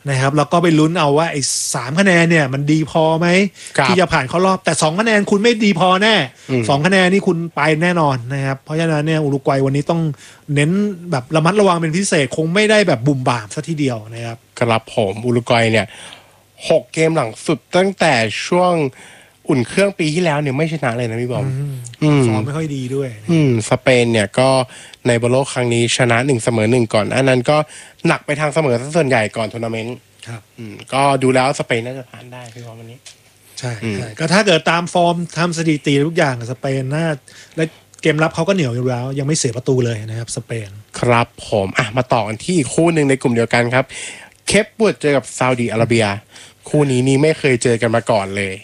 นะครับแล้วก็ไปลุ้นเอาว่าไอ้3คะแนนเนี่ยมันดีพอไหมที่จะผ่านเข้ารอบแต่2คะแนนคุณไม่ดีพอแน่2คะแนนนี่คุณไปแน่นอนนะครับเพราะฉะนั้นเนี่ยอุรุกวัยวันนี้ต้องเน้นแบบระมัดระวังเป็นพิเศษคงไม่ได้แบบบุ่มบ่ามซะทีเดียวนะครับครับผมอุรุกวัยเนี่ย6เกมหลังสุดตั้งแต่ช่วงอุ่นเครื่องปีที่แล้วเนี่ยไม่ชนะเลยนะพี่บอมฟอร์มไม่ค่อยดีด้วยสเปนเนี่ยก็ในบอลโลกครั้งนี้ชนะ1เสมอ1ก่อนอันนั้นก็หนักไปทางเสมอส่วนใหญ่ก่อนทัวร์นาเมนต์ครับก็ดูแล้วสเปนน่าจะผ่านได้พี่บอมวันนี้ใช่ก็ถ้าเกิดตามฟอร์มทำสถิติทุกอย่างสเปนน่าและเกมรับเขาก็เหนียวอยู่แล้วยังไม่เสียประตูเลยนะครับสเปนครับผมมาต่อกันที่อีกคู่หนึ่งในกลุ่มเดียวกันครับเคปวูดเจอกับซาอุดิอาระเบียคู่นี้นี่ไม่เคยเจอกันมาก่อนเลย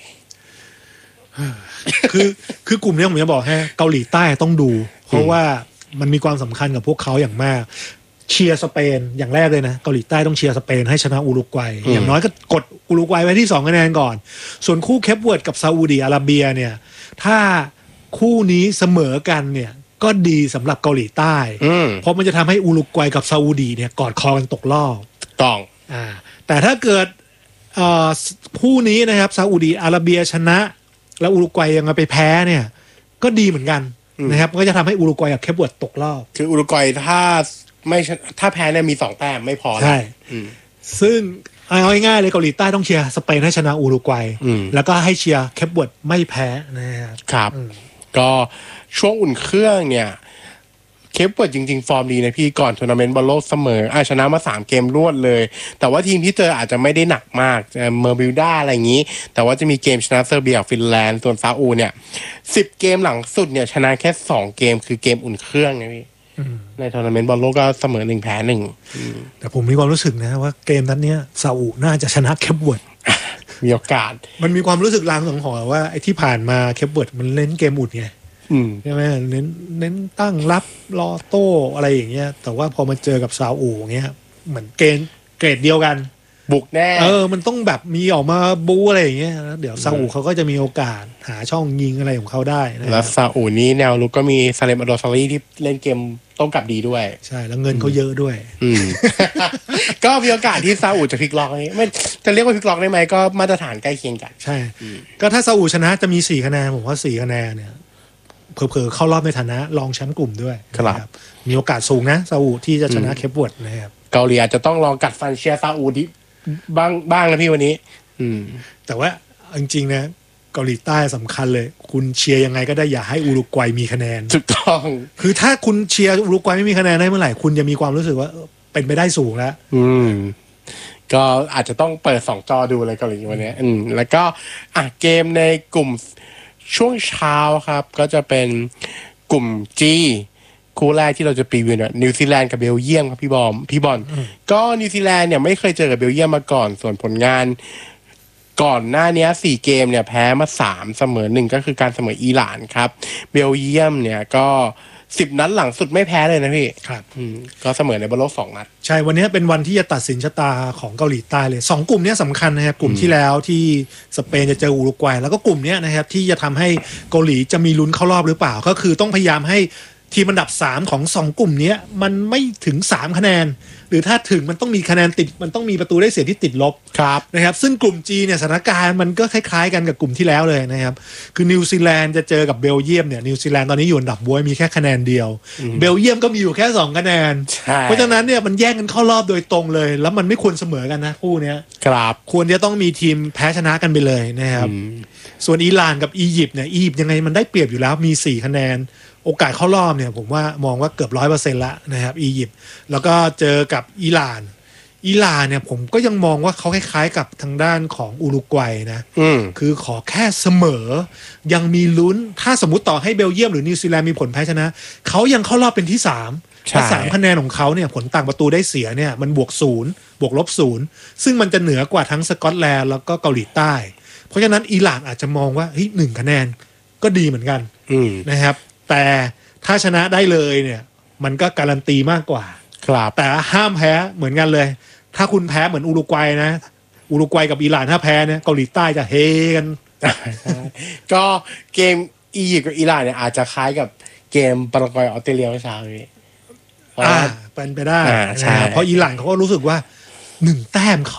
คือกลุ่มนี้ผมจะบอกให้เกาหลีใต้ต้องดูเพราะว่ามันมีความสำคัญกับพวกเขาอย่างมากเชียร์สเปนอย่างแรกเลยนะเกาหลีใต้ต้องเชียร์สเปนให้ชนะอุรุกวัยอย่างน้อยก็กดอุรุกวัยไว้ที่2คะแนนก่อนส่วนคู่เคปเวิร์ดกับซาอุดิอาระเบียเนี่ยถ้าคู่นี้เสมอกันเนี่ยก็ดีสำหรับเกาหลีใต้เพราะมันจะทำให้อุรุกวัยกับซาอุดิเนี่ยกอดคอกันตกรอบต้องแต่ถ้าเกิดคู่นี้นะครับซาอุดิอาระเบียชนะแล้วอุรุกวัยยังไปแพ้เนี่ยก็ดีเหมือนกันนะครับก็จะทำให้อุรุกวัยกับเคปเวิร์ดตกรอบคืออุรุกวัยถ้าแพ้เนี่ยมี2แต้มไม่พอใช่ซึ่งเอาง่ายๆเลยเกาหลีใต้ต้องเชียร์สเปนให้ชนะอุรุกวัยแล้วก็ให้เชียร์เคปเวิร์ดไม่แพ้นะครับครับก็ช่วงอุ่นเครื่องเนี่ยเคปเวิร์ดจริงๆฟอร์มดีนะพี่ก่อนทัวร์นาเมนต์บอลโลกเสมอชนะมา3เกมรวดเลยแต่ว่าทีมที่เจออาจจะไม่ได้หนักมากเมอร์บิลดาอะไรอย่างนี้แต่ว่าจะมีเกมชนะเซอร์เบียฟินแลนด์ส่วนซาอุเนี่ย10เกมหลังสุดเนี่ยชนะแค่2เกมคือเกมอุ่นเครื่องนะพี่ในทัวร์นาเมนต์บอลโลกก็เสมอ1แพ้1 แต่ผมมีความรู้สึกนะว่าเกมนั้นเนี้ยซาอุน่าจะชนะเคปเวิร์ดมีโอกาสมันมีความรู้สึกลางสังหรณ์ว่าไอ้ที่ผ่านมาเคปเวิร์ดมันเล่นเกมอุ่นไงใช่ไหมเน้นตั้งรับรอโต้อะไรอย่างเงี้ยแต่ว่าพอมาเจอกับซาอุอย่างเงี้ยเหมือนเกรดเดียวกันบุกแน่มันต้องแบบมีออกมาบู๊อะไรอย่างเงี้ยแล้วเดี๋ยวซาอุเขาก็จะมีโอกาสหาช่องยิงอะไรของเขาได้นะแล้วซาอุนี่แนวลุกก็มีซาเลมอโดซารีที่เล่นเกมต้องกลับดีด้วยใช่แล้วเงินเขาเยอะด้วยก็มีโอกาสที่ซาอุจะพลิกล็อกนี้ไม่จะเรียกว่าพลิกล็อกได้ไหมก็มาตรฐานใกล้เคียงกันใช่ก็ถ้าซาอุชนะจะมี4คะแนนผมว่า4คะแนนเนี่ยเผลอๆเข้ารอบในฐานะรองแชมป์กลุ่มด้วยครับมีโอกาสสูงนะซาอุที่จะชนะเคปเวิร์ดนะครับเกาหลีอาจจะต้องลองกัดฟันเชียร์ซาอุดิบ้างนะพี่วันนี้แต่ว่าจริงๆนะเกาหลีใต้สำคัญเลยคุณเชียร์ยังไงก็ได้อย่าให้อุรุกวัยมีคะแนนถูกต้องคือถ้าคุณเชียร์อุรุกวัยไม่มีคะแนนได้เมื่อไหร่คุณจะมีความรู้สึกว่าเป็นไปได้สูงแล้วก็อาจจะต้องเปิด2จอดูเลยเกาหลีวันนี้แล้วก็เกมในกลุ่มช่วงเช้าครับก็จะเป็นกลุ่ม G คู่แรกที่เราจะพรีวิวเนี่ยนิวซีแลนด์กับเบลเยียมครับพี่บอลก็นิวซีแลนด์เนี่ยไม่เคยเจอกับเบลเยียมมาก่อนส่วนผลงานก่อนหน้านี้4เกมเนี่ยแพ้มา3เสมอ1ก็คือการเสมออิหร่านครับเบลเยียมเนี่ยก็10นัดหลังสุดไม่แพ้เลยนะพี่ครับก็เสมอในบอลโลก2นัดใช่วันนี้เป็นวันที่จะตัดสินชะตาของเกาหลีใต้เลย2กลุ่มนี้สำคัญนะครับกลุ่มที่แล้วที่สเปนจะเจออุรุกวัยแล้วก็กลุ่มนี้นะครับที่จะทำให้เกาหลีจะมีลุ้นเข้ารอบหรือเปล่าก็คือต้องพยายามให้ทีมอันดับ3ของ2กลุ่มนี้มันไม่ถึง3คะแนนหรือถ้าถึงมันต้องมีคะแนนติดมันต้องมีประตูได้เสียที่ติดลบนะครับซึ่งกลุ่ม G เนี่ยสถานการณ์มันก็คล้ายๆกันกับกลุ่มที่แล้วเลยนะครับคือนิวซีแลนด์จะเจอกับเบลเยียมเนี่ยนิวซีแลนด์ตอนนี้อยู่อันดับบ๊วยมีแค่คะแนนเดียวเบลเยียมก็มีอยู่แค่2คะแนนเพราะฉะนั้นเนี่ยมันแย่งกันเข้ารอบโดยตรงเลยแล้วมันไม่ควรเสมอกันนะคู่นี้ครับควรจะต้องมีทีมแพ้ชนะกันไปเลยนะครับส่วนอิหร่านกับอียิปต์เนี่ยอียิปต์ยังไงมันได้เปรียบอยู่แล้วมี4คะแนนโอกาสเข้ารอบเนี่ยผมว่ามองว่าเกือบ 100% ละนะครับอียิปต์แล้วก็เจอกับอิหร่านเนี่ยผมก็ยังมองว่าเขาคล้ายๆกับทางด้านของอุรุกวัยนะคือขอแค่เสมอยังมีลุ้นถ้าสมมุติต่อให้เบลเยียมหรือนิวซีแลนด์มีผลแพ้ชนะเขายังเข้ารอบเป็นที่3ถ้า3คะแนนของเขาเนี่ยผลต่างประตูได้เสียเนี่ยมันบวก0บวกลบ0ซึ่งมันจะเหนือกว่าทั้งสกอตแลนด์แล้วก็เกาหลีใต้เพราะฉะนั้นอิหร่านอาจจะมองว่าเฮ้ย1คะแนนก็ดีเหมือนกันนะครับแต่ถ้าชนะได้เลยเนี่ยมันก็การันตีมากกว่าแต่ห้ามแพ้เหมือนกันเลยถ้าคุณแพ้เหมือนอุรุกวัยนะอุรุกวัยกับอิหร่านถ้าแพ้เนี่ยเกาหลีใต้จะเฮกันก็เกมอียิปต์กับอิหร่านเนี่ยอาจจะคล้ายกับเกมปารากวัยออสเตรเลียเมื่อเช้านี้เป็นไปได้เพราะอิหร่านเขาก็รู้สึกว่า1แต้ม